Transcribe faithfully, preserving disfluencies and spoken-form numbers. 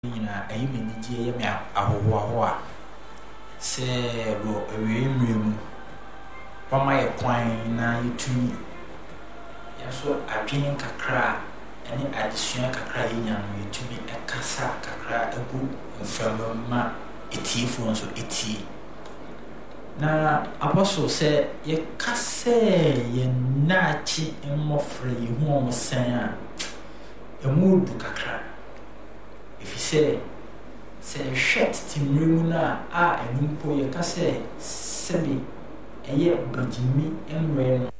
Nina ayi me nigye ye me ahoho aho a se bo awie mmremu wama ye kwan na yetumi yaso adwen kakra ene adesua kakra yenya no yetumi ekasa kakra agu mfama ma etiefo nso eti na apostle se ye kase ye nachi mmofre ye hu omsen a emudu kakra ifise se hwet timremu na a enumpo ye kase sebi eye bajimi emre